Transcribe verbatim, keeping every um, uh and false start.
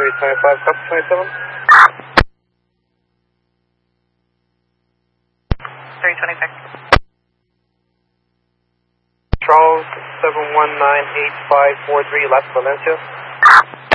three twenty-five, copy twenty-seven. three twenty-six. Charles, seven one nine eight five four three, last Valencia.